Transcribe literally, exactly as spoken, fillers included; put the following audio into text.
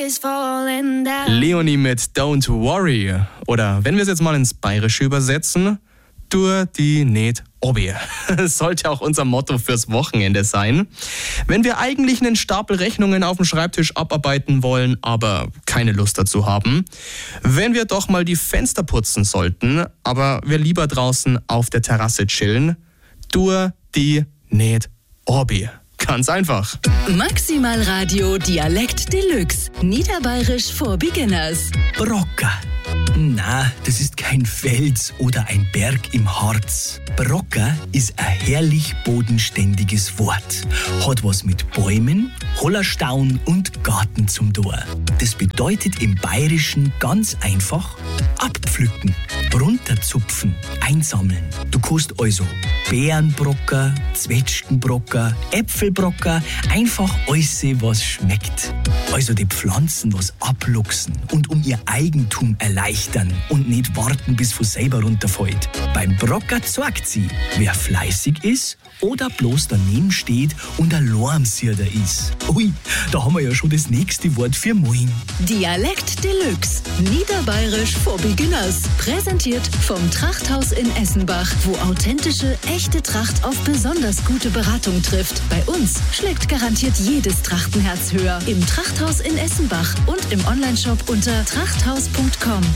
is falling down. Leonie mit Don't Worry. Oder wenn wir es jetzt mal ins Bayerische übersetzen, tu die nicht obi. Sollte auch unser Motto fürs Wochenende sein. Wenn wir eigentlich einen Stapel Rechnungen auf dem Schreibtisch abarbeiten wollen, aber keine Lust dazu haben. Wenn wir doch mal die Fenster putzen sollten, aber wir lieber draußen auf der Terrasse chillen, tu die nicht obi. Ganz einfach. Maximal Radio Dialekt Deluxe. Niederbayerisch for Beginners. Brocker. Na, das ist kein Fels oder ein Berg im Harz. Brocker ist ein herrlich bodenständiges Wort. Hat was mit Bäumen, Hollerstauen und Garten zum tun. Das bedeutet im Bayerischen ganz einfach abpflücken, runterzupfen, einsammeln. Du kannst also Beerenbrocker, Zwetschgenbrocker, Äpfelbrocker, einfach alles, was schmeckt. Also die Pflanzen was abluchsen und um ihr Eigentum erleichtern und nicht warten, bis von selber runterfällt. Beim Brocker zeigt sie, wer fleißig ist oder bloß daneben steht und ein Lormsierder ist. Ui, da haben wir ja schon das nächste Wort für Moin. Dialekt Deluxe. Niederbayerisch for Beginners. Präsentiert vom Trachthaus in Essenbach, wo authentische, echte Tracht auf besonders gute Beratung trifft. Bei uns schlägt garantiert jedes Trachtenherz höher. Im Trachthaus in Essenbach und im Onlineshop unter trachthaus punkt com.